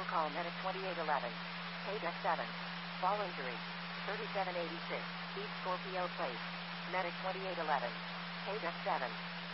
call medic 2811. Paydeck 7. Fall injury. 3786. East Scorpio Place. Medic 2811. Paydeck 7.